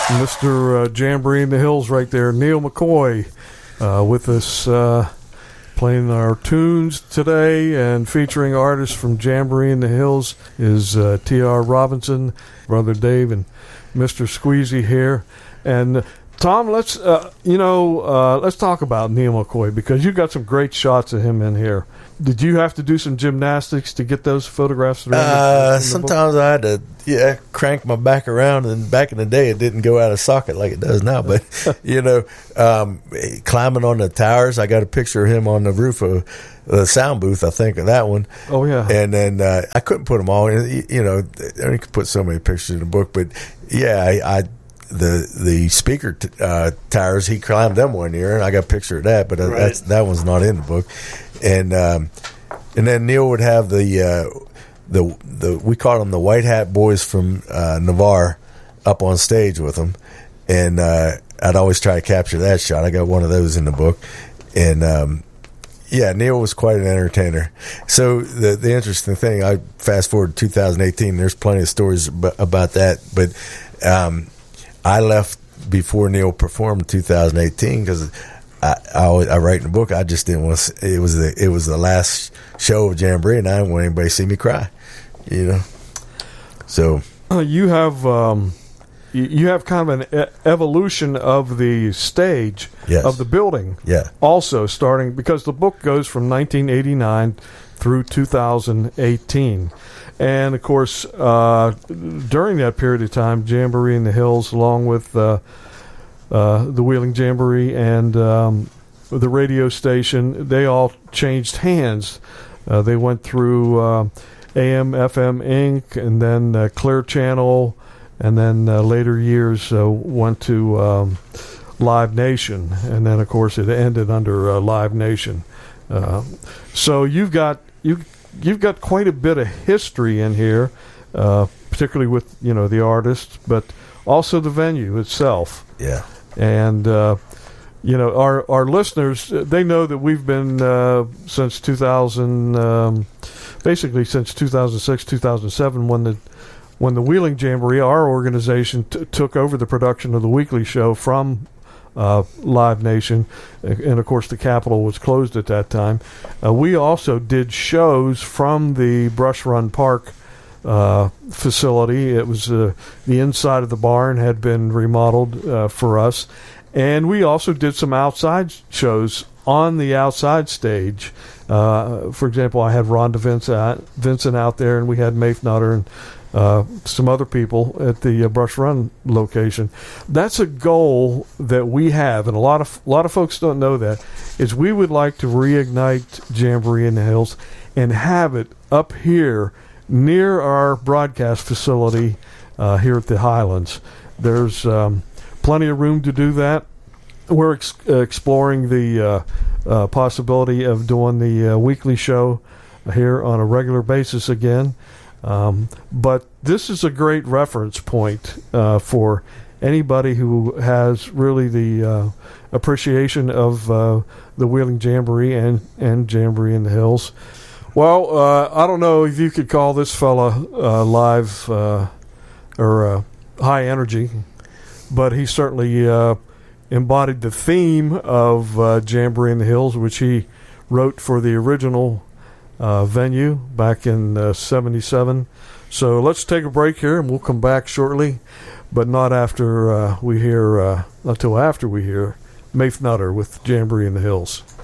Mr. Jamboree in the Hills right there. Neil McCoy with us playing our tunes today and featuring artists from Jamboree in the Hills is T.R. Robinson, Brother Dave, and Mr. Squeezy here. And Tom, let's talk about Neil McCoy because you got some great shots of him in here. Did you have to do some gymnastics to get those photographs? Sometimes I had to, crank my back around. And back in the day, it didn't go out of socket like it does now. But climbing on the towers, I got a picture of him on the roof of the sound booth. I think of that one. Oh yeah. And then I couldn't put them all in. You could put so many pictures in the book. But yeah, the speaker towers, he climbed them one year, and I got a picture of that. But that one's not in the book. And then Neil would have the we called them the White Hat Boys from Navarre up on stage with him, and I'd always try to capture that shot. I got one of those in the book, and Neil was quite an entertainer. So the interesting thing, I fast forward to 2018. There's plenty of stories about that, but I left before Neil performed in 2018 because I write in the book. I just didn't want to. It was the last show of Jamboree, and I didn't want anybody to see me cry. So you have kind of an evolution of the stage of the building. Yeah. Also starting because the book goes from 1989 through 2018. And, of course, during that period of time, Jamboree in the Hills, along with the Wheeling Jamboree and the radio station, they all changed hands. They went through AM, FM, Inc., and then Clear Channel, and then later years went to Live Nation. And then, of course, it ended under Live Nation. So you've got quite a bit of history in here, particularly with the artists, but also the venue itself. Yeah. And our listeners, they know that we've been since 2000, basically since 2006, 2007, when the Wheeling Jamboree, our organization, took over the production of the weekly show from Live Nation, and of course the Capitol was closed at that time. We also did shows from the Brush Run Park facility. It was the inside of the barn had been remodeled for us, and we also did some outside shows on the outside stage. For example, I had Rhonda Vincent out there, and we had Maeve Nutter and some other people at the Brush Run location. That's a goal that we have, and a lot of folks don't know that, is we would like to reignite Jamboree in the Hills and have it up here near our broadcast facility here at the Highlands. There's plenty of room to do that. We're exploring the possibility of doing the weekly show here on a regular basis again. But this is a great reference point for anybody who has really the appreciation of the Wheeling Jamboree and Jamboree in the Hills. Well, I don't know if you could call this fella live or high energy, but he certainly embodied the theme of Jamboree in the Hills, which he wrote for the original venue back in 77. So let's take a break here, and we'll come back shortly, but not after we hear until after we hear Maeve Nutter with Jamboree in the Hills.